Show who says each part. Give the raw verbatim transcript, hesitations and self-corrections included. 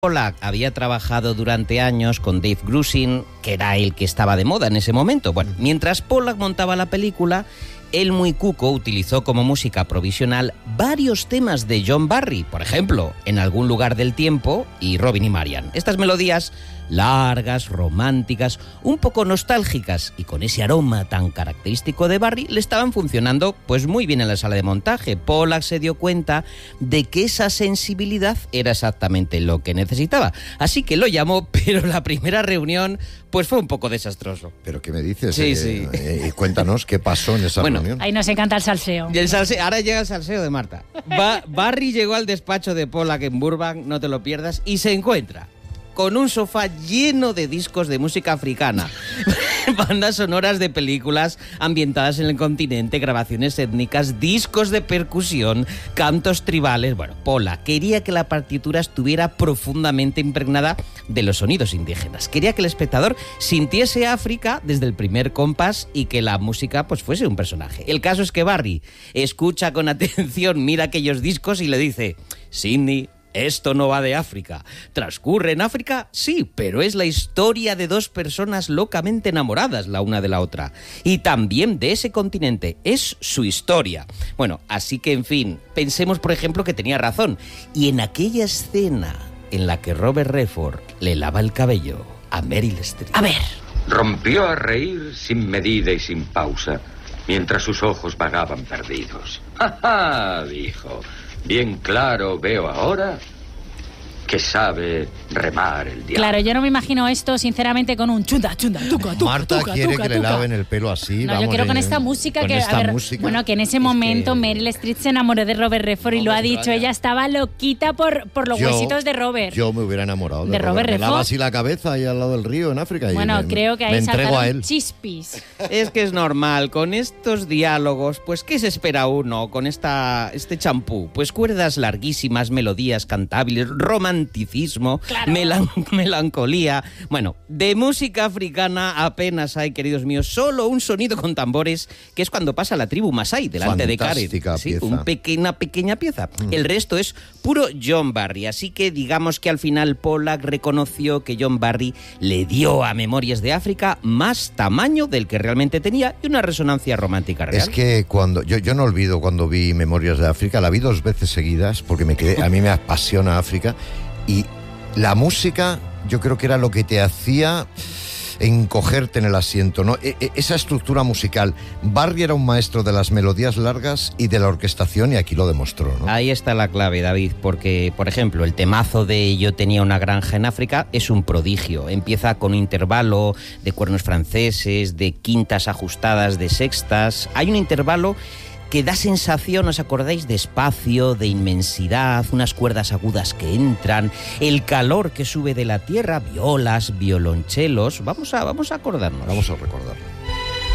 Speaker 1: Pollack había trabajado durante años con Dave Grusin, que era el que estaba de moda en ese momento. Bueno, mientras Pollack montaba la película, el muy cuco utilizó como música provisional varios temas de John Barry, por ejemplo, En algún lugar del tiempo y Robin y Marian. Estas melodías largas, románticas, un poco nostálgicas y con ese aroma tan característico de Barry le estaban funcionando pues muy bien en la sala de montaje. Pollack se dio cuenta de que esa sensibilidad era exactamente lo que necesitaba, así que lo llamó, pero la primera reunión pues fue un poco desastroso.
Speaker 2: ¿Pero qué me dices?
Speaker 1: Sí,
Speaker 2: eh,
Speaker 1: sí.
Speaker 2: Eh, cuéntanos qué pasó en esa
Speaker 1: bueno,
Speaker 2: reunión.
Speaker 3: Ahí nos encanta el salseo.
Speaker 1: Y el salseo. Ahora llega el salseo de Marta. Ba- Barry llegó al despacho de Pollack en Burbank, no te lo pierdas, y se encuentra con un sofá lleno de discos de música africana, bandas sonoras de películas ambientadas en el continente, grabaciones étnicas, discos de percusión, cantos tribales. Bueno, Pollack quería que la partitura estuviera profundamente impregnada de los sonidos indígenas. Quería que el espectador sintiese África desde el primer compás y que la música pues fuese un personaje. El caso es que Barry escucha con atención, mira aquellos discos y le dice: Sidney, esto no va de África. ¿Transcurre en África? Sí, pero es la historia de dos personas locamente enamoradas la una de la otra. Y también de ese continente. Es su historia. Bueno, así que, en fin, pensemos, por ejemplo, que tenía razón. Y en aquella escena en la que Robert Redford le lava el cabello a Meryl Streep.
Speaker 3: A ver.
Speaker 4: Rompió a reír sin medida y sin pausa, mientras sus ojos vagaban perdidos. ¡Ja, ja!, dijo. Bien claro veo ahora que sabe remar el diablo.
Speaker 3: Claro, yo no me imagino esto, sinceramente, con un chunda, chunda, tuca, tuca,
Speaker 2: Marta
Speaker 3: tuca,
Speaker 2: quiere
Speaker 3: tuca,
Speaker 2: que le
Speaker 3: tuca.
Speaker 2: laven el pelo así.
Speaker 3: No,
Speaker 2: vamos,
Speaker 3: yo quiero con
Speaker 2: eh,
Speaker 3: esta música
Speaker 2: con
Speaker 3: que,
Speaker 2: esta
Speaker 3: a ver,
Speaker 2: música.
Speaker 3: bueno, que en ese
Speaker 1: Es
Speaker 3: momento
Speaker 1: que-
Speaker 3: Meryl Streep se enamoró de Robert Redford y
Speaker 1: No
Speaker 3: lo
Speaker 1: me
Speaker 3: ha dicho.
Speaker 1: extraña.
Speaker 3: Ella estaba loquita por, por los
Speaker 2: Yo-
Speaker 3: huesitos de Robert.
Speaker 2: Yo me hubiera enamorado de,
Speaker 3: ¿De Robert
Speaker 2: Me lava
Speaker 3: Redford?
Speaker 2: así la cabeza ahí al lado del río en África. Y
Speaker 3: Bueno,
Speaker 2: me,
Speaker 3: creo que
Speaker 2: me
Speaker 3: ahí
Speaker 2: entrego a
Speaker 3: sacaron
Speaker 2: él.
Speaker 3: chispis.
Speaker 1: Es que es normal, con estos diálogos, pues ¿qué se espera uno con esta, este champú? Pues cuerdas larguísimas, melodías cantables, romanticismo,
Speaker 3: Claro.
Speaker 1: melan- melancolía. Bueno, de música africana apenas hay, queridos míos, solo un sonido con tambores, que es cuando pasa la tribu Masái delante de Karen.
Speaker 2: Fantástica
Speaker 1: Sí,
Speaker 2: pieza.
Speaker 1: un peque- una pequeña pieza. El resto es puro John Barry, así que digamos que al final Pollack reconoció que John Barry le dio a Memorias de África más tamaño del que realmente tenía y una resonancia romántica real.
Speaker 2: Es que cuando yo, yo no olvido cuando vi Memorias de África, la vi dos veces seguidas porque me quedé, a mí me apasiona África, y la música yo creo que era lo que te hacía encogerte en el asiento, ¿no? E- e- esa estructura musical. Barry era un maestro de las melodías largas y de la orquestación, y aquí lo demostró, ¿no?
Speaker 1: Ahí está la clave, David, porque, por ejemplo, el temazo de Yo tenía una granja en África es un prodigio. Empieza con un intervalo de cuernos franceses, de quintas ajustadas, de sextas. Hay un intervalo que da sensación, ¿os acordáis?, de espacio, de inmensidad, unas cuerdas agudas que entran, el calor que sube de la tierra, violas, violonchelos. Vamos a, vamos a acordarnos.
Speaker 2: Vamos a recordarlo.